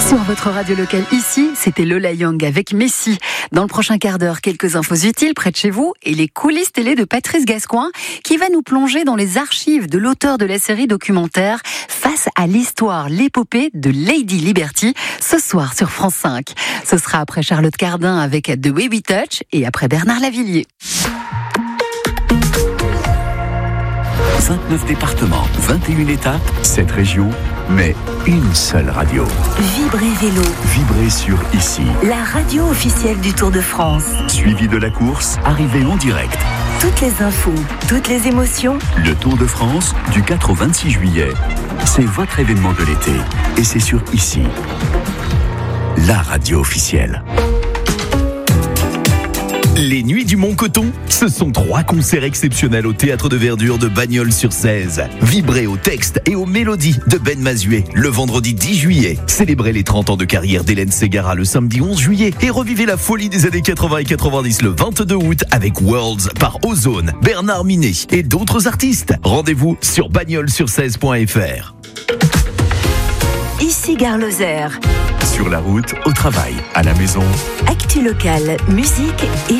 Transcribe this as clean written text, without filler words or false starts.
Sur votre radio locale ici, c'était Lola Young avec Messi. Dans le prochain quart d'heure, quelques infos utiles près de chez vous et les coulisses télé de Patrice Gascoin qui va nous plonger dans les archives de l'auteur de la série documentaire Face à l'histoire, l'épopée de Lady Liberty, ce soir sur France 5. Ce sera après Charlotte Cardin avec The Way We Touch et après Bernard Lavilliers. 29 départements, 21 étapes, 7 régions, mais une seule radio. Vibrez Vélo. Vibrez sur ici. La radio officielle du Tour de France. Suivi de la course, arrivée en direct. Toutes les infos, toutes les émotions. Le Tour de France, du 4 au 26 juillet. C'est votre événement de l'été. Et c'est sur ici. La radio officielle. Les Nuits du Mont-Coton, ce sont 3 concerts exceptionnels au Théâtre de Verdure de Bagnols-sur-Cèze. Vibrez au texte et aux mélodies de Ben Mazuet le vendredi 10 juillet. Célébrez les 30 ans de carrière d'Hélène Ségara le samedi 11 juillet et revivez la folie des années 80 et 90 le 22 août avec Worlds par Ozone, Bernard Minet et d'autres artistes. Rendez-vous sur bagnols-sur-cèze.fr. Ici Gare Lozère. Sur la route, au travail, à la maison. Actu locale, musique et